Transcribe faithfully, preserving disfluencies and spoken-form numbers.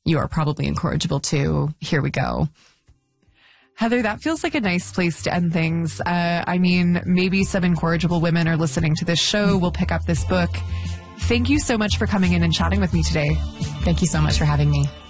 you are probably incorrigible too. Here we go. Heather, that feels like a nice place to end things. Uh, I mean, maybe some incorrigible women are listening to this show. We'll pick up this book. Thank you so much for coming in and chatting with me today. Thank you so much for having me.